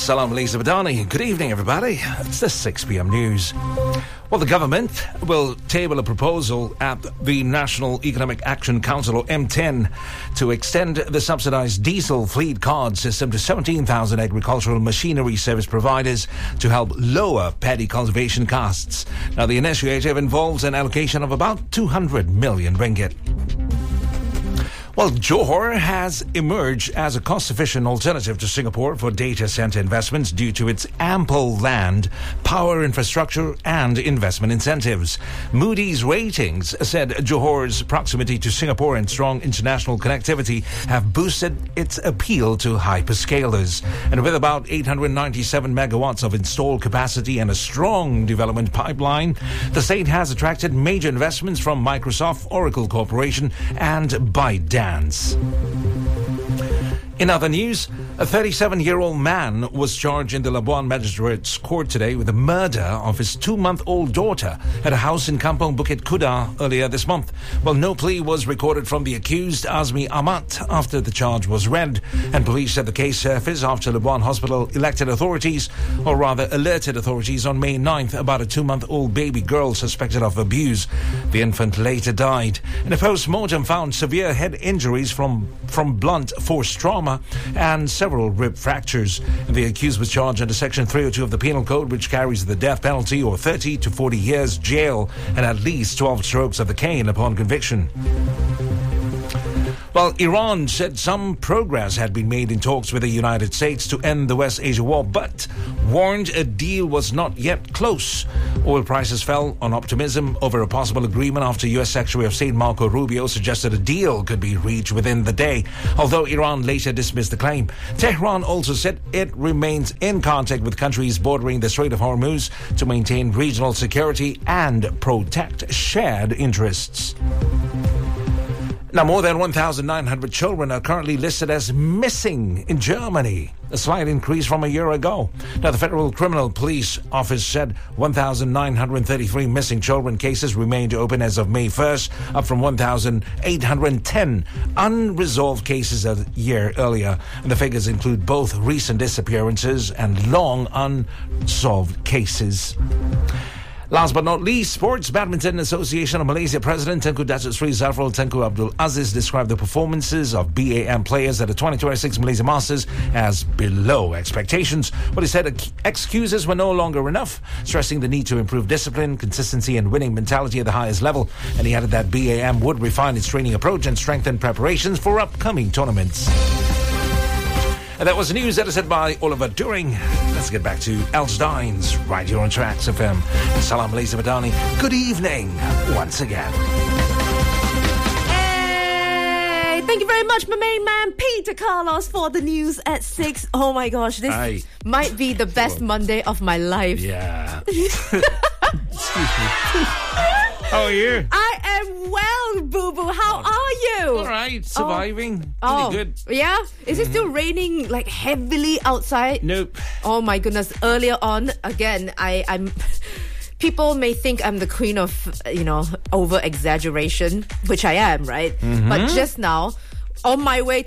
Salam Lisa Badani. Good evening, everybody. It's the 6 p.m. news. Well, the government will table a proposal at the National Economic Action Council, or M10, to extend the subsidised diesel fleet card system to 17,000 agricultural machinery service providers to help lower paddy cultivation costs. Now, the initiative involves an allocation of about 200 million ringgit. Well, Johor has emerged as a cost-efficient alternative to Singapore for data center investments due to its ample land, power infrastructure, and investment incentives. Moody's ratings said Johor's proximity to Singapore and strong international connectivity have boosted its appeal to hyperscalers. And with about 897 megawatts of installed capacity and a strong development pipeline, the state has attracted major investments from Microsoft, Oracle Corporation, and ByteDance. In other news, a 37-year-old man was charged in the Labuan Magistrates Court today with the murder of his 2-month-old daughter at a house in Kampong Bukit Kuda earlier this month. Well, no plea was recorded from the accused, Azmi Ahmad, after the charge was read, and police said the case surfaced after Labuan Hospital alerted authorities on May 9th about a 2-month-old baby girl suspected of abuse. The infant later died. And a post-mortem found severe head injuries from blunt force trauma and several rib fractures. The accused was charged under Section 302 of the Penal Code, which carries the death penalty or 30 to 40 years jail and at least 12 strokes of the cane upon conviction. Well, Iran said some progress had been made in talks with the United States to end the West Asia war, but warned a deal was not yet close. Oil prices fell on optimism over a possible agreement after U.S. Secretary of State Marco Rubio suggested a deal could be reached within the day, although Iran later dismissed the claim. Tehran also said it remains in contact with countries bordering the Strait of Hormuz to maintain regional security and protect shared interests. Now, more than 1,900 children are currently listed as missing in Germany, a slight increase from a year ago. Now, the Federal Criminal Police Office said 1,933 missing children cases remained open as of May 1st, up from 1,810 unresolved cases a year earlier. And the figures include both recent disappearances and long unsolved cases. Last but not least, Sports Badminton Association of Malaysia President Tengku Datuk Sri Zafrul Tengku Abdul Aziz described the performances of BAM players at the 2026 Malaysia Masters as below expectations. But he said excuses were no longer enough, stressing the need to improve discipline, consistency and winning mentality at the highest level. And he added that BAM would refine its training approach and strengthen preparations for upcoming tournaments. And that was the news edited by Oliver During. Let's get back to Els Dines right here on Tracks FM. Salam Lisa Badani. Good evening once again. Hey, thank you very much, my main man Peter Carlos, for the news at 6. Oh my gosh, this might be the best Monday of my life. Yeah. Excuse me. How are you? I am well, boo-boo. How are you? All right, surviving. Oh, Really good. Yeah? Is it still raining like heavily outside? Nope. Oh my goodness. Earlier on, again, I'm... People may think I'm the queen of, over-exaggeration, which I am, right? Mm-hmm. But just now, on my way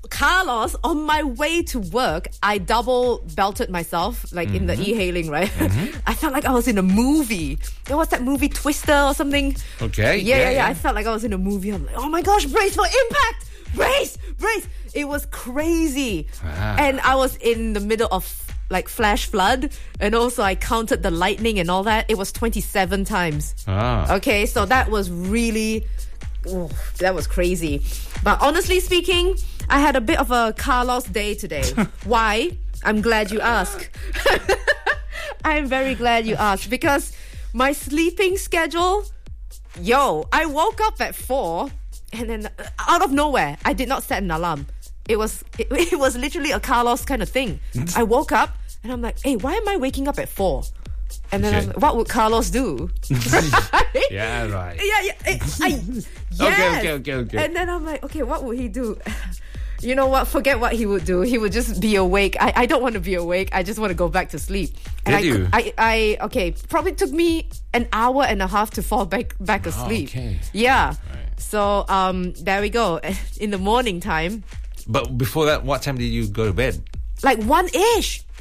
to work, I double belted myself, like in the e-hailing, right? Mm-hmm. I felt like I was in a movie. What's that movie, Twister or something? Okay. Yeah. I felt like I was in a movie. I'm like, oh my gosh, brace for impact! Brace! It was crazy. And I was in the middle of like flash flood, and also I counted the lightning and all that. It was 27 times. Okay, so that was really... that was crazy. But honestly speaking, I had a bit of a Carlos day today. Why? I'm glad you asked. I'm very glad you asked, because my sleeping schedule, I woke up at 4 and then out of nowhere, I did not set an alarm. It was literally a Carlos kind of thing. I woke up and I'm like, hey, why am I waking up at 4? And then I'm like, what would Carlos do? Right? Yeah, right. Yeah. Okay. And then I'm like, okay, what would he do? You know what? Forget what he would do. He would just be awake. I don't want to be awake. I just want to go back to sleep. And probably took me an hour and a half to fall back asleep. Okay. Yeah. Right. So there we go. In the morning time. But before that, what time did you go to bed? Like 1-ish.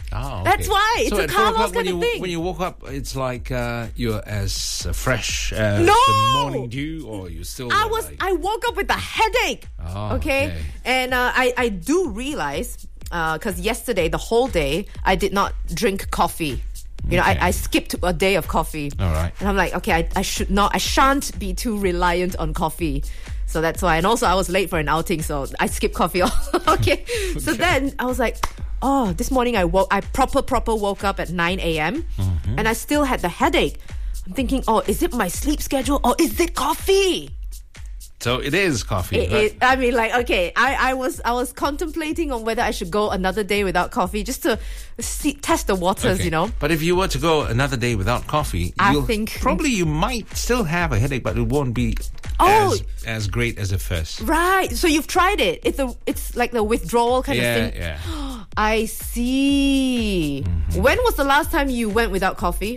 Oh, okay. That's why. It's so a at 4 Carlos o'clock kind of thing. When you woke up, it's like you're as fresh as No! the morning dew, or you still... I woke up with a headache. Oh, okay? And I do realize, because yesterday, the whole day, I did not drink coffee. You know, I skipped a day of coffee. All right. And I'm like, okay, I shan't be too reliant on coffee. So that's why. And also, I was late for an outing, so I skipped coffee. Okay. So then I was like, oh, this morning I proper woke up at 9 a.m. And I still had the headache. I'm thinking, oh, is it my sleep schedule or is it coffee? So it is coffee. Right? I mean, like, okay, I was contemplating on whether I should go another day without coffee just to test the waters, Okay. you know. But if you were to go another day without coffee, I think probably you might still have a headache, but it won't be as great as the first. Right. So you've tried it. It's like the withdrawal kind of thing. Yeah. I see. When was the last time you went without coffee?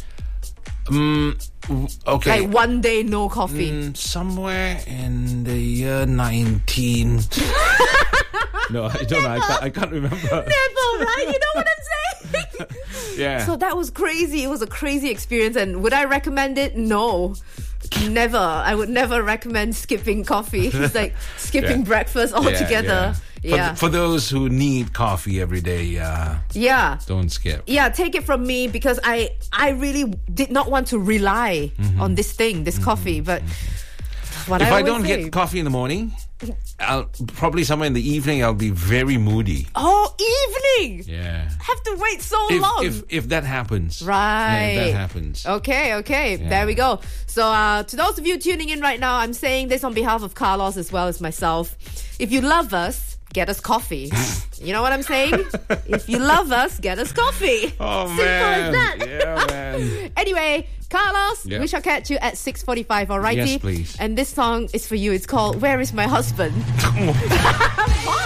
Okay. Like one day no coffee. Somewhere in the year 19. No, I don't know. I can't remember. Never, right? You know what I'm saying? Yeah. So that was crazy. It was a crazy experience. And would I recommend it? No. Never. I would never recommend skipping coffee. It's like skipping breakfast altogether. Yeah. For those who need coffee every day, don't skip. Yeah, take it from me because I really did not want to rely on this coffee. But what if I always don't say, get coffee in the morning, I'll probably somewhere in the evening I'll be very moody. oh, evening. Yeah. Have to wait so long. If that happens. Right. Yeah, if that happens. Okay. Yeah. There we go. So to those of you tuning in right now, I'm saying this on behalf of Carlos as well as myself. If you love us, get us coffee. You know what I'm saying? If you love us, get us coffee. Oh, Simple man. as that. Yeah, man. Anyway, Carlos, Yeah. we shall catch you at 6:45, alrighty? Yes, please. And this song is for you. It's called Where Is My Husband? Bye.